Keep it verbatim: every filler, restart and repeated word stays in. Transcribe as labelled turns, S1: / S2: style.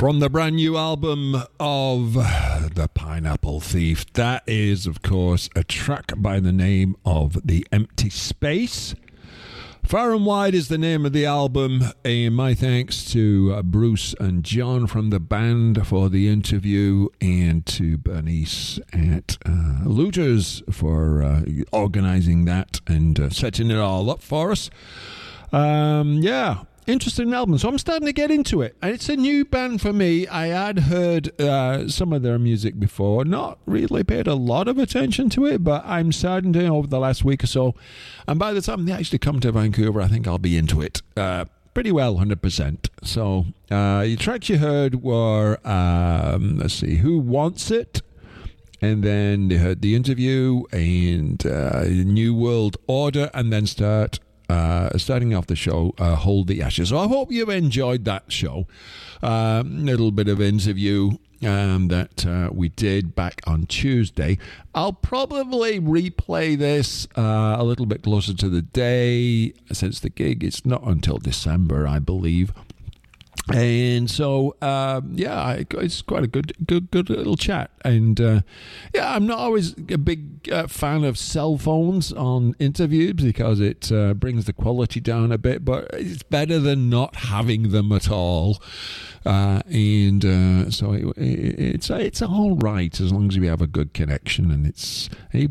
S1: From the brand new album of The Pineapple Thief, that is, of course, a track by the name of The Empty Space. Far and Wide is the name of the album, and my thanks to uh, Bruce and John from the band for the interview, and to Bernice at uh, Looters for uh, organising that and uh, setting it all up for us. Um, yeah. Interesting album, so I'm starting to get into it. And it's a new band for me. I had heard uh, some of their music before, not really paid a lot of attention to it, but I'm starting to over the last week or so. And by the time they actually come to Vancouver, I think I'll be into it uh, pretty well, one hundred percent. So uh, the tracks you heard were, um, let's see, Who Wants It? And then they heard the interview and uh, New World Order, and then start. Uh, starting off the show, uh, Hold the Ashes. So I hope you've enjoyed that show. A um, little bit of interview um, that uh, we did back on Tuesday. I'll probably replay this uh, a little bit closer to the day, since the gig is not until December, I believe. And so, um, yeah, it's quite a good, good, good little chat. And uh, yeah, I'm not always a big uh, fan of cell phones on interviews because it uh, brings the quality down a bit. But it's better than not having them at all. Uh, and uh, so it, it, it's it's all right as long as we have a good connection and it's able